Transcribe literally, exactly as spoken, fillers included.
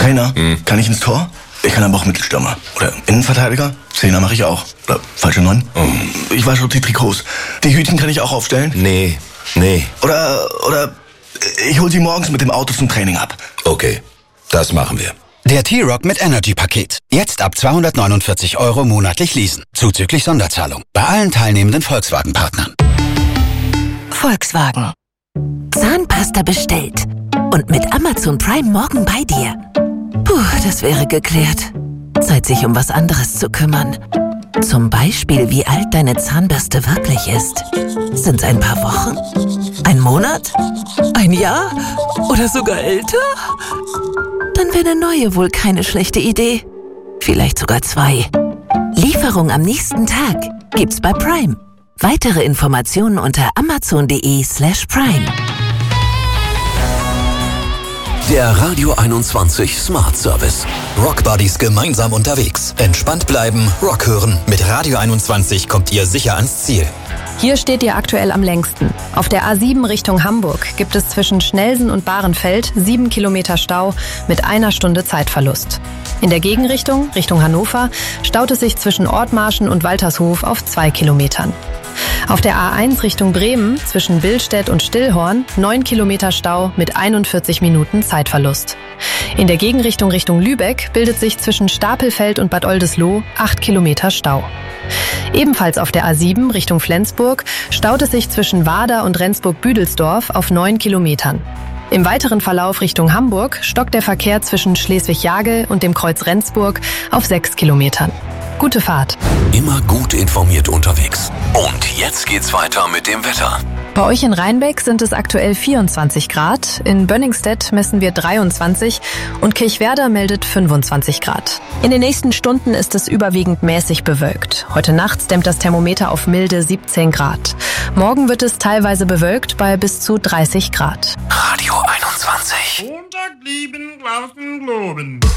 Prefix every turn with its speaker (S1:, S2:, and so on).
S1: Trainer,
S2: Hm.
S1: kann ich ins Tor? Ich kann aber auch Mittelstürmer. Oder Innenverteidiger? Zehner mache ich auch. Oder falsche Neun?
S2: Oh.
S1: Ich wasche die Trikots. Die Hütchen kann ich auch aufstellen?
S2: Nee, nee.
S1: Oder, oder ich hol sie morgens mit dem Auto zum Training ab.
S2: Okay, das machen wir.
S3: Der T-Rock mit Energy-Paket. Jetzt ab zweihundertneunundvierzig Euro monatlich leasen. Zuzüglich Sonderzahlung. Bei allen teilnehmenden Volkswagen-Partnern.
S4: Volkswagen. Zahnpasta bestellt. Und mit Amazon Prime morgen bei dir. Puh, das wäre geklärt. Zeit, sich um was anderes zu kümmern. Zum Beispiel, wie alt deine Zahnbürste wirklich ist. Sind's ein paar Wochen? Ein Monat? Ein Jahr? Oder sogar älter? Dann wäre eine neue wohl keine schlechte Idee. Vielleicht sogar zwei. Lieferung am nächsten Tag gibt's bei Prime. Weitere Informationen unter amazon.de slash prime.
S5: Der Radio einundzwanzig Smart Service. Rock Buddies gemeinsam unterwegs. Entspannt bleiben, Rock hören. Mit Radio einundzwanzig kommt ihr sicher ans Ziel.
S6: Hier steht ihr aktuell am längsten. Auf der A sieben Richtung Hamburg gibt es zwischen Schnelsen und Bahrenfeld sieben Kilometer Stau mit einer Stunde Zeitverlust. In der Gegenrichtung, Richtung Hannover, staut es sich zwischen Ortmarschen und Waltershof auf zwei Kilometern. Auf der A eins Richtung Bremen zwischen Billstedt und Stillhorn neun Kilometer Stau mit einundvierzig Minuten Zeitverlust. In der Gegenrichtung Richtung Lübeck bildet sich zwischen Stapelfeld und Bad Oldesloe acht Kilometer Stau. Ebenfalls auf der A sieben Richtung Flensburg staut es sich zwischen Wader und Rendsburg-Büdelsdorf auf neun Kilometern. Im weiteren Verlauf Richtung Hamburg stockt der Verkehr zwischen Schleswig-Jagel und dem Kreuz Rendsburg auf sechs Kilometern. Gute Fahrt.
S5: Immer gut informiert unterwegs. Und jetzt geht's weiter mit dem Wetter.
S6: Bei euch in Rheinbeck sind es aktuell vierundzwanzig Grad, in Bönningstedt messen wir dreiundzwanzig und Kirchwerder meldet fünfundzwanzig Grad. In den nächsten Stunden ist es überwiegend mäßig bewölkt. Heute Nacht dämmt das Thermometer auf milde siebzehn Grad. Morgen wird es teilweise bewölkt bei bis zu dreißig Grad.
S5: Radio einundzwanzig.
S7: Montag blieben draußen Globen.